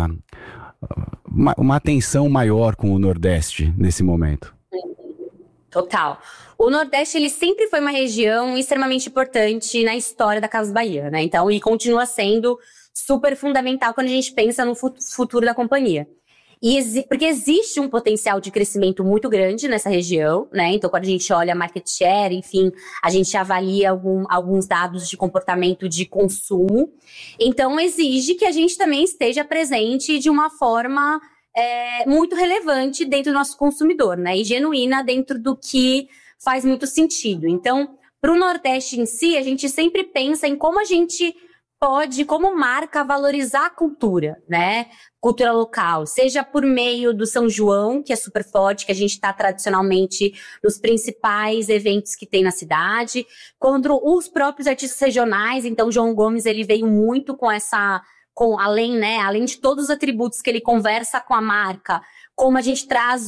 uma atenção maior com o Nordeste nesse momento. Total. O Nordeste, ele sempre foi uma região extremamente importante na história da Casas Bahia, né? Então, e continua sendo super fundamental quando a gente pensa no futuro da companhia. Porque existe um potencial de crescimento muito grande nessa região, né? Então, quando a gente olha market share, enfim, a gente avalia alguns dados de comportamento de consumo. Então, exige que a gente também esteja presente de uma forma muito relevante dentro do nosso consumidor, né? E genuína dentro do que faz muito sentido. Então, para o Nordeste em si, a gente sempre pensa em como a gente pode, como marca, valorizar a cultura, né? Cultura local, seja por meio do São João, que é super forte, que a gente está tradicionalmente nos principais eventos que tem na cidade, quando os próprios artistas regionais. Então, João Gomes, ele veio muito com além de todos os atributos que ele conversa com a marca, como a gente traz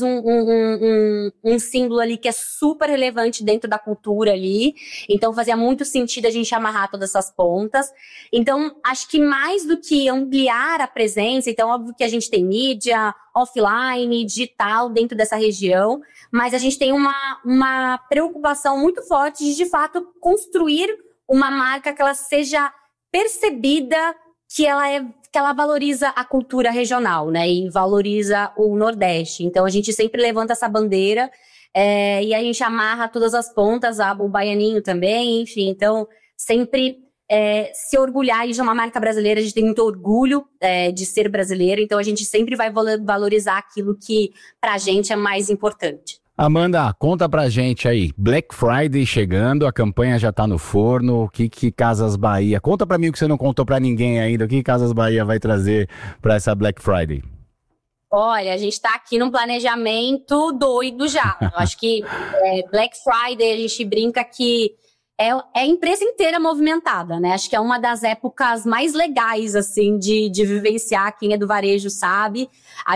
um símbolo ali que é super relevante dentro da cultura ali. Então, fazia muito sentido a gente amarrar todas essas pontas. Então, acho que mais do que ampliar a presença, então, óbvio que a gente tem mídia, offline, digital dentro dessa região, mas a gente tem uma preocupação muito forte de fato, construir uma marca que ela seja percebida, que ela valoriza a cultura regional, né? E valoriza o Nordeste. Então, a gente sempre levanta essa bandeira e a gente amarra todas as pontas, o baianinho também, enfim. Então, sempre se orgulhar de uma marca brasileira. A gente tem muito orgulho de ser brasileiro. Então, a gente sempre vai valorizar aquilo que, pra gente, é mais importante. Amanda, conta pra gente aí, Black Friday chegando, a campanha já tá no forno, o que Casas Bahia... Conta pra mim o que você não contou pra ninguém ainda, o que Casas Bahia vai trazer pra essa Black Friday? Olha, a gente tá aqui num planejamento doido já. Eu acho que Black Friday, a gente brinca que é a empresa inteira movimentada, né? Acho que é uma das épocas mais legais, assim, de vivenciar. Quem é do varejo sabe.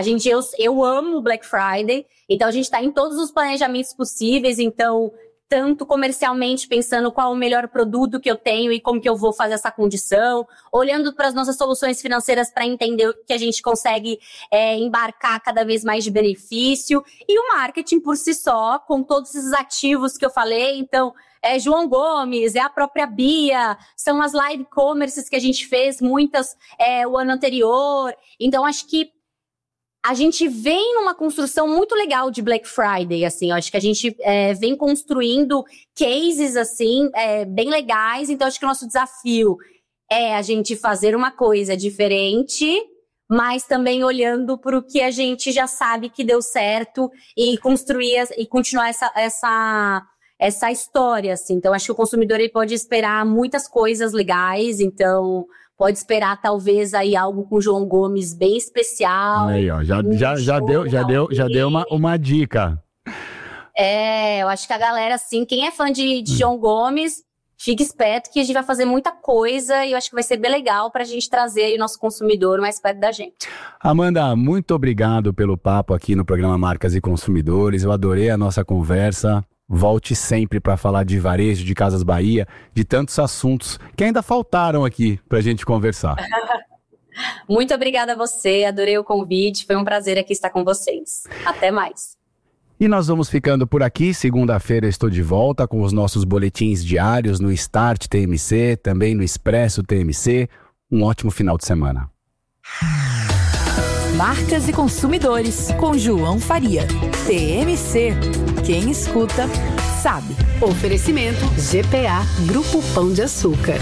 Eu amo o Black Friday, então a gente está em todos os planejamentos possíveis. Então, tanto comercialmente, pensando qual o melhor produto que eu tenho e como que eu vou fazer essa condição, olhando para as nossas soluções financeiras para entender o que a gente consegue embarcar cada vez mais de benefício, e o marketing por si só, com todos esses ativos que eu falei. Então, João Gomes, a própria Bia, são as live commerces que a gente fez, muitas o ano anterior. Então, acho que a gente vem numa construção muito legal de Black Friday, assim. Eu acho que a gente vem construindo cases, assim, bem legais. Então, acho que o nosso desafio é a gente fazer uma coisa diferente, mas também olhando para o que a gente já sabe que deu certo e construir e continuar essa história, assim. Então, acho que o consumidor ele pode esperar muitas coisas legais. Então, pode esperar talvez aí algo com o João Gomes bem especial. Aí, ó, já deu uma dica. Eu acho que a galera, assim, quem é fã de João Gomes, fique esperto que a gente vai fazer muita coisa e eu acho que vai ser bem legal pra gente trazer aí o nosso consumidor mais perto da gente. Amanda, muito obrigado pelo papo aqui no programa Marcas e Consumidores. Eu adorei a nossa conversa. Volte sempre para falar de varejo, de Casas Bahia, de tantos assuntos que ainda faltaram aqui pra gente conversar. Muito obrigada a você, adorei o convite, foi um prazer aqui estar com vocês. Até mais. E nós vamos ficando por aqui. Segunda-feira estou de volta com os nossos boletins diários no Start TMC, também no Expresso TMC. Um ótimo final de semana. Marcas e Consumidores, com João Faria. TMC. Quem escuta, sabe. Oferecimento GPA, Grupo Pão de Açúcar.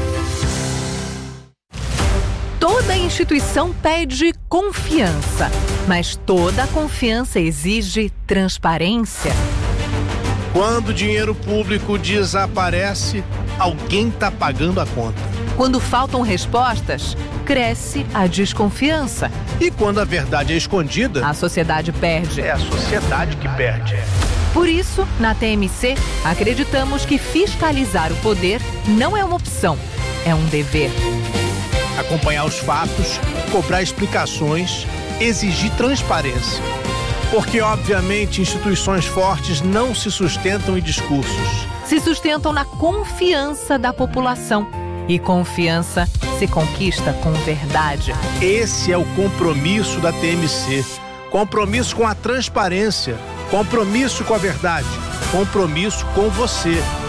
Toda instituição pede confiança, mas toda confiança exige transparência. Quando o dinheiro público desaparece, alguém está pagando a conta. Quando faltam respostas, cresce a desconfiança. E quando a verdade é escondida, a sociedade perde. É a sociedade que perde. Por isso, na TMC, acreditamos que fiscalizar o poder não é uma opção, é um dever. Acompanhar os fatos, cobrar explicações, exigir transparência. Porque, obviamente, instituições fortes não se sustentam em discursos. Se sustentam na confiança da população. E confiança se conquista com verdade. Esse é o compromisso da TMC. Compromisso com a transparência. Compromisso com a verdade. Compromisso com você.